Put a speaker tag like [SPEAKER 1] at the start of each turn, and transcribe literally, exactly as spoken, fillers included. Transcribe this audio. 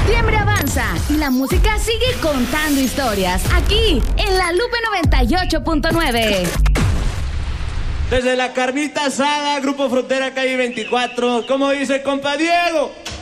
[SPEAKER 1] Septiembre avanza y la música sigue contando historias aquí en La Lupe noventa y ocho punto nueve.
[SPEAKER 2] Desde la carnita asada, Grupo Frontera, calle veinticuatro. ¿Cómo dice, compa Diego?